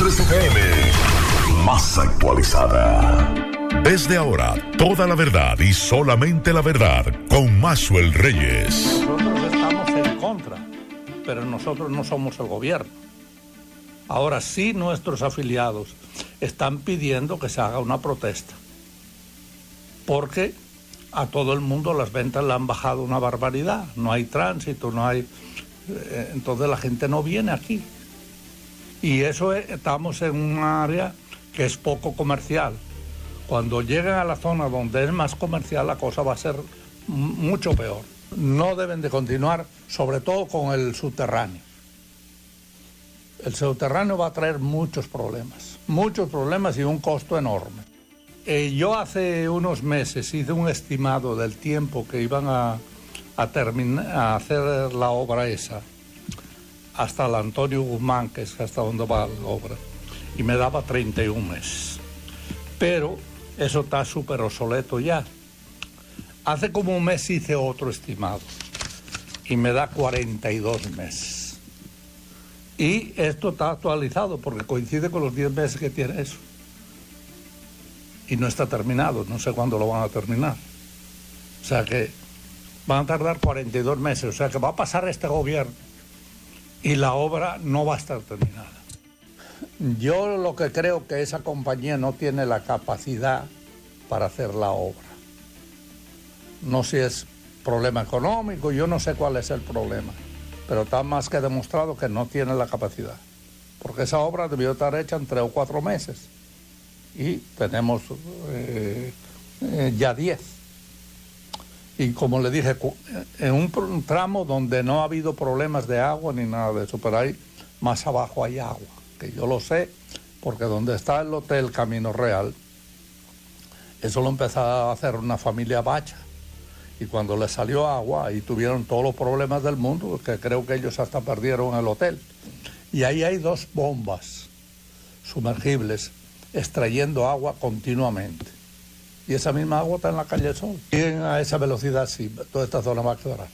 100.3 FM, más actualizada. Desde ahora, toda la verdad y solamente la verdad con Maxwell Reyes. Nosotros estamos en contra, pero nosotros no somos el gobierno. Ahora sí, nuestros afiliados están pidiendo que se haga una protesta, porque a todo el mundo las ventas le han bajado una barbaridad. No hay tránsito, no hay... entonces la gente no viene aquí. Y eso estamos en un área que es poco comercial. Cuando lleguen a la zona donde es más comercial, la cosa va a ser mucho peor. No deben de continuar, sobre todo con el subterráneo. El subterráneo va a traer muchos problemas y un costo enorme. Yo hace unos meses hice un estimado del tiempo que iban a hacer la obra esa, hasta el Antonio Guzmán, que es hasta donde va la obra, y me daba 31 meses. Pero eso está súper obsoleto ya. Hace como un mes hice otro estimado y me da 42 meses. Y esto está actualizado porque coincide con los 10 meses que tiene eso. Y no está terminado, no sé cuándo lo van a terminar. O sea que van a tardar 42 meses, o sea que va a pasar este gobierno y la obra no va a estar terminada. Yo lo que creo que esa compañía no tiene la capacidad para hacer la obra. No sé si es problema económico, yo no sé cuál es el problema, pero está más que demostrado que no tiene la capacidad, porque esa obra debió estar hecha en 3 o 4 meses y tenemos ya 10. Y como le dije, en un tramo donde no ha habido problemas de agua ni nada de eso, pero ahí más abajo hay agua, que yo lo sé, porque donde está el hotel Camino Real, eso lo empezó a hacer una familia bacha. Y cuando le salió agua, ahí tuvieron todos los problemas del mundo, que creo que ellos hasta perdieron el hotel. Y ahí hay 2 bombas sumergibles extrayendo agua continuamente. Y esa misma agua está en la calle Sol. Y a esa velocidad sí, toda esta zona va a quebrar.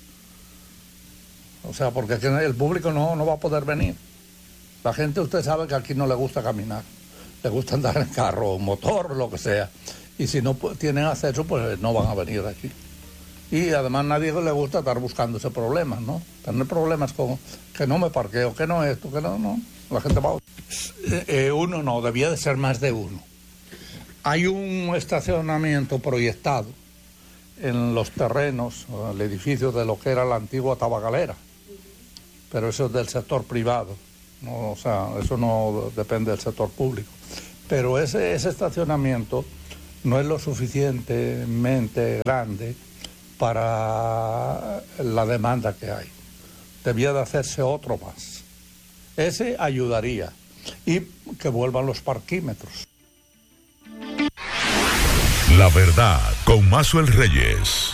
O sea, porque aquí el público no va a poder venir. La gente, usted sabe que aquí no le gusta caminar. Le gusta andar en carro, motor, lo que sea. Y si no tienen acceso, pues no van a venir aquí. Y además nadie le gusta estar buscando ese problema, ¿no? Tener problemas con que no me parqueo, que no esto, que no. La gente va... uno no, debía de ser más de uno. Hay un estacionamiento proyectado en los terrenos, el edificio de lo que era la antigua Tabacalera, pero eso es del sector privado, ¿no? O sea, eso no depende del sector público. Pero ese estacionamiento no es lo suficientemente grande para la demanda que hay. Debía de hacerse otro más. Ese ayudaría. Y que vuelvan los parquímetros. La verdad con Maxwell Reyes.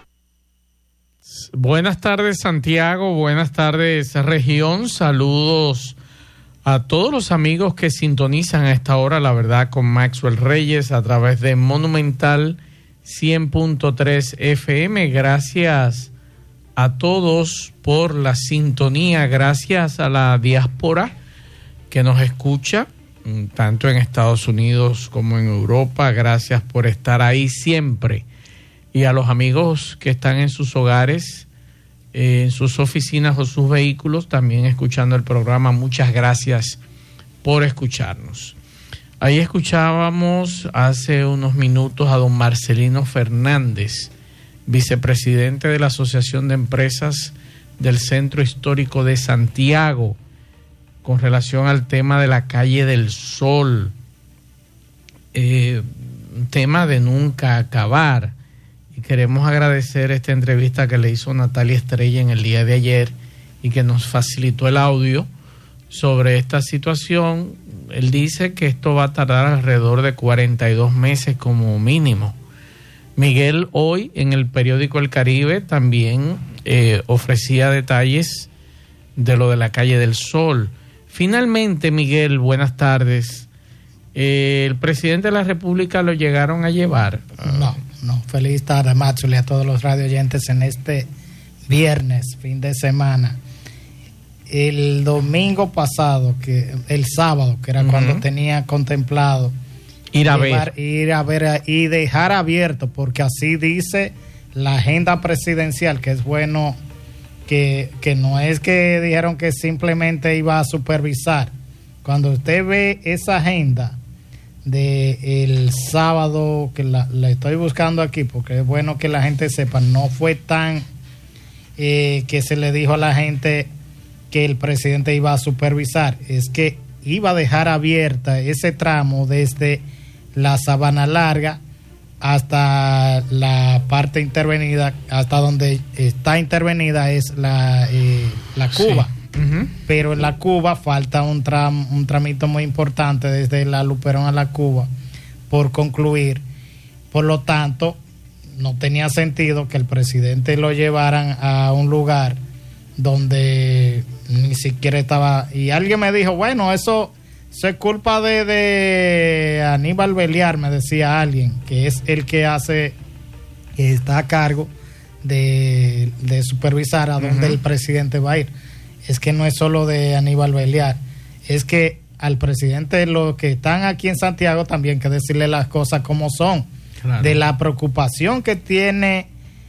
Buenas tardes, Santiago. Buenas tardes, región. Saludos a todos los amigos que sintonizan a esta hora La Verdad con Maxwell Reyes a través de Monumental 100.3 FM. Gracias a todos por la sintonía. Gracias a la diáspora que nos escucha tanto en Estados Unidos como en Europa. Gracias por estar ahí siempre. Y a los amigos que están en sus hogares, en sus oficinas o sus vehículos, también escuchando el programa, muchas gracias por escucharnos. Ahí escuchábamos hace unos minutos a don Marcelino Fernández, vicepresidente de la Asociación de Empresas del Centro Histórico de Santiago, con relación al tema de la calle del Sol, un tema de nunca acabar. Y queremos agradecer esta entrevista que le hizo Natalia Estrella en el día de ayer y que nos facilitó el audio sobre esta situación. Él dice que esto va a tardar alrededor de 42 meses como mínimo. Miguel hoy en el periódico El Caribe también ofrecía detalles de lo de la calle del Sol. Finalmente, Miguel, buenas tardes. ¿El presidente de la República lo llegaron a llevar? No. Feliz tarde, Maxwell, y a todos los radio oyentes en este viernes, fin de semana. el domingo pasado, el sábado, que era cuando tenía contemplado ir a ver y dejar abierto, porque así dice la agenda presidencial, que es bueno que no es que dijeron que simplemente iba a supervisar. Cuando usted ve esa agenda del sábado, que la estoy buscando aquí porque es bueno que la gente sepa, no fue tan que se le dijo a la gente que el presidente iba a supervisar, es que iba a dejar abierta ese tramo desde la Sabana Larga hasta la parte intervenida, hasta donde está intervenida es la Cuba. Sí. Uh-huh. Pero en la Cuba falta un tramito muy importante desde la Luperón a la Cuba por concluir. Por lo tanto, no tenía sentido que el presidente lo llevaran a un lugar donde ni siquiera estaba. Y alguien me dijo, bueno, eso es culpa de Aníbal Beliar, me decía alguien, que es el que está a cargo de supervisar a dónde el presidente va a ir. Es que no es solo de Aníbal Beliar, es que al presidente, los que están aquí en Santiago, también hay que decirle las cosas como son. Claro. De la preocupación que tiene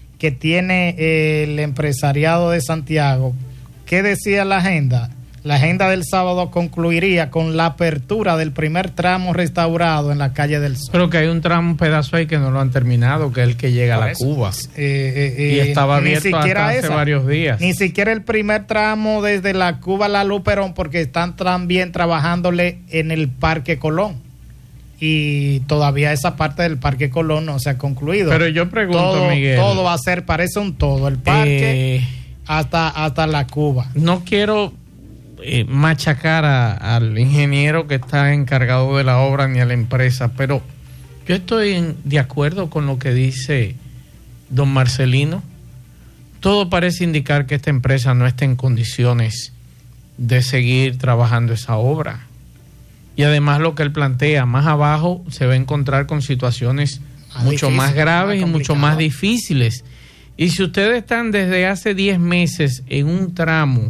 el empresariado de Santiago. ¿Qué decía la agenda? La agenda del sábado concluiría con la apertura del primer tramo restaurado en la calle del Sol. Pero que hay un pedazo ahí que no lo han terminado, que es el que llega a la Cuba. Y estaba abierto hasta hace varios días. Ni siquiera el primer tramo desde la Cuba a la Luperón, porque están también trabajándole en el Parque Colón. Y todavía esa parte del Parque Colón no se ha concluido. Pero yo pregunto, Miguel. Todo va a ser, parece un todo, el parque hasta la Cuba. No quiero machacar al ingeniero que está encargado de la obra ni a la empresa, pero yo estoy de acuerdo con lo que dice don Marcelino. Todo parece indicar que esta empresa no está en condiciones de seguir trabajando esa obra. Y además lo que él plantea, más abajo se va a encontrar con situaciones mucho más graves y mucho más difíciles. Y si ustedes están desde hace 10 meses en un tramo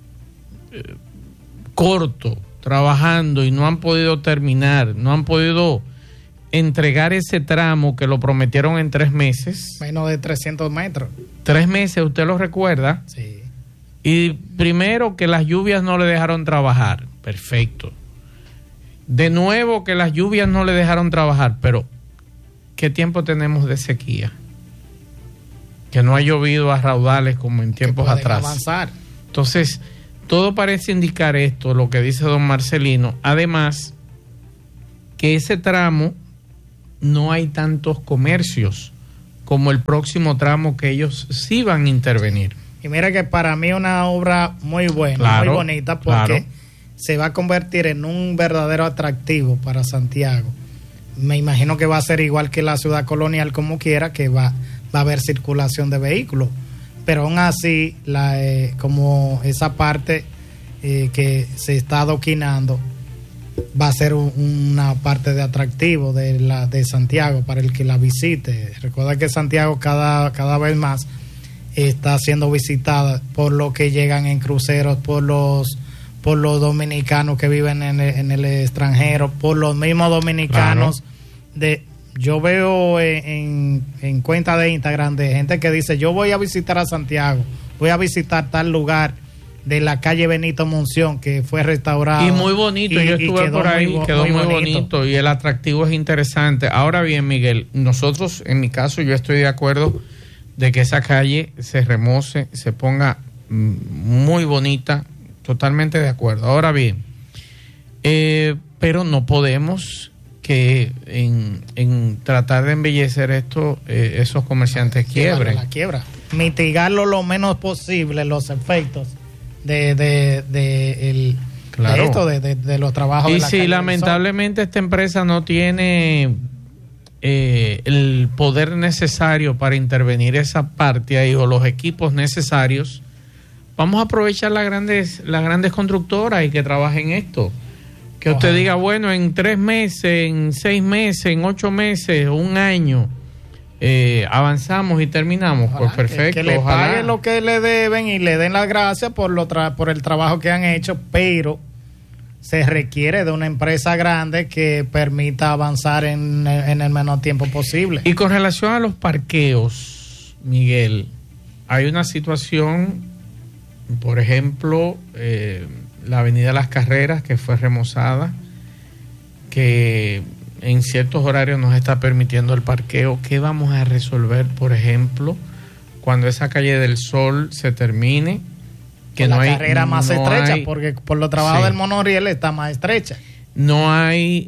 corto, trabajando y no han podido terminar, no han podido entregar ese tramo que lo prometieron en 3 meses. Menos de 300 metros. 3 meses, ¿usted lo recuerda? Sí. Y primero que las lluvias no le dejaron trabajar. Perfecto. De nuevo que las lluvias no le dejaron trabajar, pero ¿qué tiempo tenemos de sequía? Que no ha llovido a raudales como en tiempos atrás. Avanzar. Entonces, todo parece indicar esto, lo que dice don Marcelino. Además, que ese tramo no hay tantos comercios como el próximo tramo que ellos sí van a intervenir. Y mira que para mí es una obra muy buena, claro, muy bonita, porque se va a convertir en un verdadero atractivo para Santiago. Me imagino que va a ser igual que la ciudad colonial como quiera, que va a haber circulación de vehículos. Pero aún así, como esa parte que se está adoquinando, va a ser una parte de atractivo de Santiago para el que la visite. Recuerda que Santiago cada vez más está siendo visitada por los que llegan en cruceros, por los dominicanos que viven en el extranjero, por los mismos dominicanos. Claro. Yo veo en cuenta de Instagram de gente que dice, yo voy a visitar a Santiago, voy a visitar tal lugar de la calle Benito Monción que fue restaurado. Y muy bonito, yo estuve por ahí, quedó muy bonito y el atractivo es interesante. Ahora bien, Miguel, nosotros, en mi caso, yo estoy de acuerdo de que esa calle se remoce, se ponga muy bonita, totalmente de acuerdo. Ahora bien, pero no podemos que en tratar de embellecer esto, esos comerciantes quiebren. La quiebra. Mitigarlo lo menos posible, los efectos de los trabajos. Y de la si lamentablemente esta empresa no tiene el poder necesario para intervenir esa parte ahí o los equipos necesarios, vamos a aprovechar las grandes constructoras y que trabajen esto. Que usted diga, bueno, en 3 meses, en 6 meses, en 8 meses, un año, avanzamos y terminamos. Ojalá, pues perfecto. Que le paguen lo que le deben y le den las gracias por el trabajo que han hecho, pero se requiere de una empresa grande que permita avanzar en el menor tiempo posible. Y con relación a los parqueos, Miguel, hay una situación, por ejemplo, la Avenida Las Carreras, que fue remozada, que en ciertos horarios nos está permitiendo el parqueo. ¿Qué vamos a resolver, por ejemplo, cuando esa calle del Sol se termine? Que no hay carrera más estrecha, porque por los trabajos del monorriel está más estrecha. No hay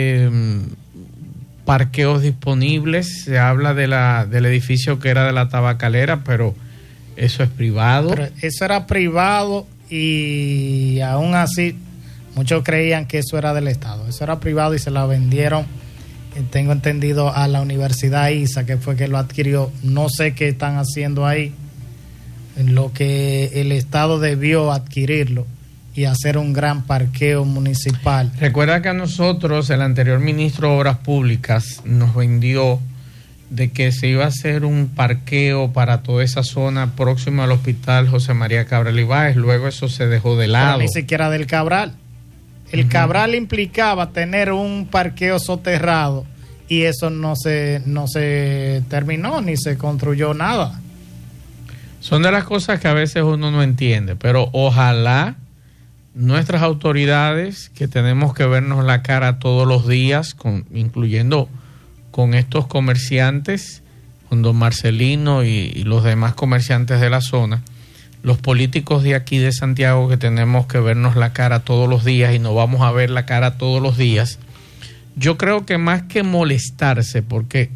parqueos disponibles. Se habla del edificio que era de la tabacalera, pero eso es privado. Pero eso era privado y aún así muchos creían que eso era del Estado. Eso era privado y se la vendieron, tengo entendido, a la Universidad ISA, que fue que lo adquirió. No sé qué están haciendo ahí, en lo que el Estado debió adquirirlo y hacer un gran parqueo municipal. Recuerda que a nosotros el anterior ministro de Obras Públicas nos vendió de que se iba a hacer un parqueo para toda esa zona próxima al hospital José María Cabral Ibáez. Luego eso se dejó de lado. Pero ni siquiera del Cabral. El Cabral implicaba tener un parqueo soterrado y eso no se terminó ni se construyó nada. Son de las cosas que a veces uno no entiende, pero ojalá nuestras autoridades, que tenemos que vernos la cara todos los días, incluyendo con estos comerciantes, con don Marcelino y los demás comerciantes de la zona, los políticos de aquí de Santiago, que tenemos que vernos la cara todos los días y nos vamos a ver la cara todos los días. Yo creo que más que molestarse, porque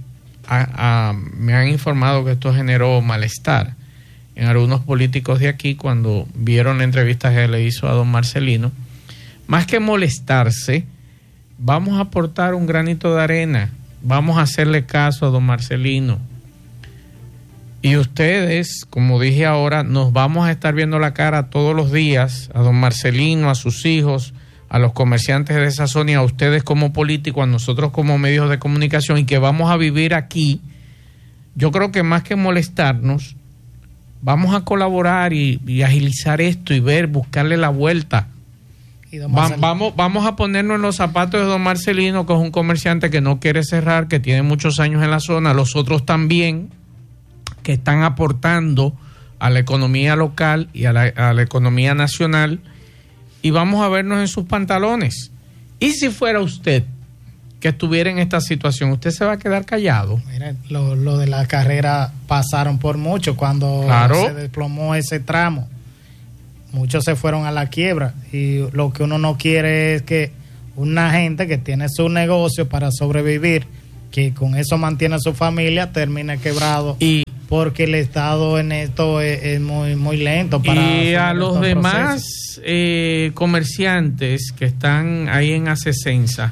me han informado que esto generó malestar en algunos políticos de aquí cuando vieron la entrevista que le hizo a don Marcelino, más que molestarse, vamos a aportar un granito de arena, vamos a hacerle caso a don Marcelino. Y ustedes, como dije ahora, nos vamos a estar viendo la cara todos los días, a don Marcelino, a sus hijos, a los comerciantes de esa zona y a ustedes como políticos, a nosotros como medios de comunicación, y que vamos a vivir aquí. Yo creo que más que molestarnos, vamos a colaborar y agilizar esto y buscarle la vuelta. Vamos a ponernos en los zapatos de don Marcelino, que es un comerciante que no quiere cerrar, que tiene muchos años en la zona, los otros también, que están aportando a la economía local y a la economía nacional, y vamos a vernos en sus pantalones. Y si fuera usted que estuviera en esta situación, ¿usted se va a quedar callado? Mira, lo de la carrera pasaron por mucho cuando se desplomó ese tramo. Muchos se fueron a la quiebra y lo que uno no quiere es que una gente que tiene su negocio para sobrevivir, que con eso mantiene a su familia, termine quebrado. Porque el Estado en esto es muy, muy lento. Y a los demás comerciantes que están ahí en Acesensa,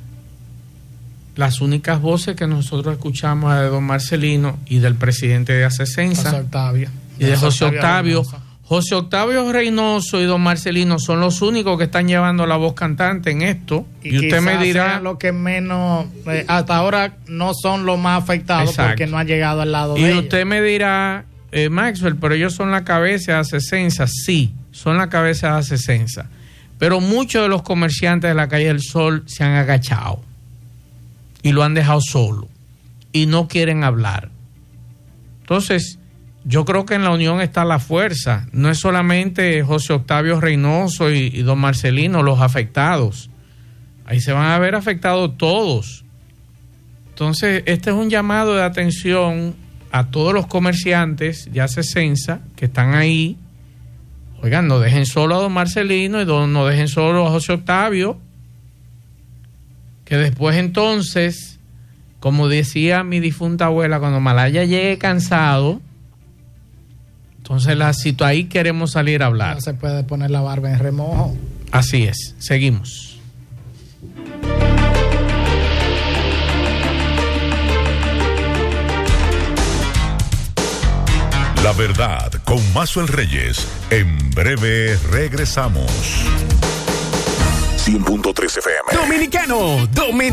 las únicas voces que nosotros escuchamos es de don Marcelino y del presidente de Acesensa, José Octavio. Y de José Octavio. José Octavio Reynoso y don Marcelino son los únicos que están llevando la voz cantante en esto. Y usted me dirá, lo que menos, hasta ahora no son los más afectados. Exacto. Porque no ha llegado al lado de ellos. Y usted me dirá, Maxwell, pero ellos son la cabeza de Acesensa. Sí, son la cabeza de Acesensa. Pero muchos de los comerciantes de la calle del Sol se han agachado y lo han dejado solo y no quieren hablar. Entonces, yo creo que en la unión está la fuerza. No es solamente José Octavio Reynoso y don Marcelino los afectados. Ahí se van a ver afectados todos. Entonces, este es un llamado de atención a todos los comerciantes de Acesensa que están ahí. Oigan, no dejen solo a don Marcelino y no dejen solo a José Octavio, que después entonces, como decía mi difunta abuela, cuando Malaya llegue cansado, entonces ahí queremos salir a hablar. No se puede poner la barba en remojo. Así es, seguimos. La verdad, con Maxwell Reyes. En breve regresamos. 100.3 FM. Dominicano.